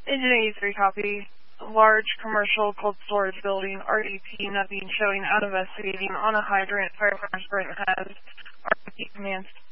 Engine 83 copy. Large commercial cold storage building, RDP, nothing showing, out investigating on a hydrant. Firefighter has RDP commands